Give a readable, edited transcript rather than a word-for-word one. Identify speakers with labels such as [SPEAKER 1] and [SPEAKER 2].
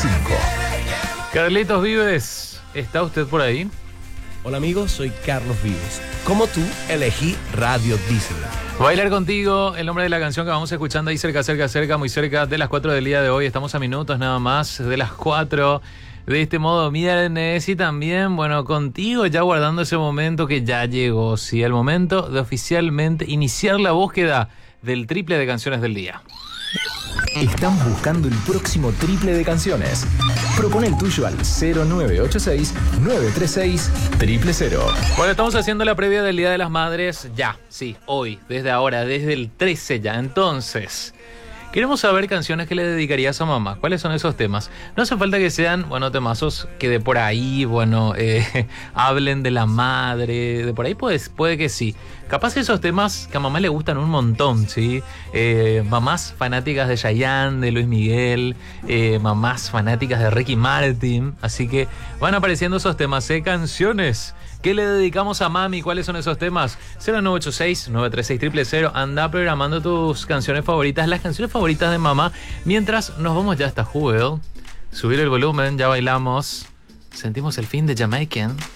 [SPEAKER 1] Carlitos Vives, ¿está usted por ahí?
[SPEAKER 2] Hola amigos, soy Carlos Vives. Como tú, elegí Radio Disney.
[SPEAKER 1] Bailar contigo, el nombre de la canción que vamos escuchando ahí cerca, muy cerca de las 4 del día de hoy. Estamos a minutos nada más de las 4 de este modo viernes y también, bueno, contigo ya guardando ese momento que ya llegó, sí, el momento de oficialmente iniciar la búsqueda del triple de canciones del día.
[SPEAKER 3] Están buscando el próximo triple de canciones. Propone el tuyo al 0986-936-000.
[SPEAKER 1] Bueno, estamos haciendo la previa del Día de las Madres ya, sí, hoy, desde ahora, desde el 13 ya. Entonces, queremos saber canciones que le dedicarías a mamá. ¿Cuáles son esos temas? No hace falta que sean, bueno, temazos que de por ahí, bueno, hablen de la madre, de por ahí puede que sí. Capaz esos temas que a mamá le gustan un montón, ¿sí? Mamás fanáticas de Chayanne, de Luis Miguel, mamás fanáticas de Ricky Martin. Así que van apareciendo esos temas, canciones que le dedicamos a mami. ¿Cuáles son esos temas? 0986-936-000. Anda programando tus canciones favoritas, las canciones favoritas de mamá. Mientras nos vamos ya hasta Jubel. Subir el volumen, ya bailamos. Sentimos el fin de Jamaican.